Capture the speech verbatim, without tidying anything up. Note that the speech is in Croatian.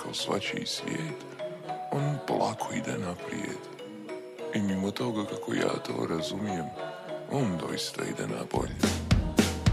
kao svačiji svijet, on polako ide naprijed. I mimo toga kako ja to razumijem, on doista ide na bolje.